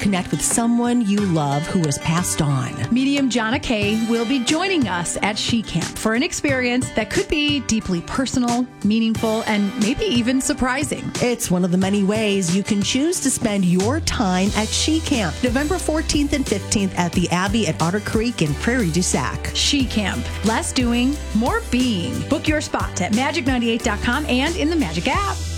connect with someone you love who has passed on. Medium Jonna Kay will be joining us at She Camp for an experience that could be deeply personal, meaningful, and maybe even surprising. It's one of the many ways you can choose to spend your time at She Camp, November 14th and 15th at the Abbey at Otter Creek in Prairie du Sac. She Camp. Less doing, more being. Book your spot at magic98.com and in the Magic app.